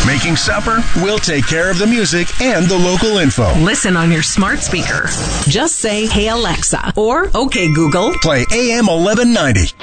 Making supper? We'll take care of the music and the local info. Listen on your smart speaker. Just say, "Hey Alexa," or "Okay Google." Play AM 1190.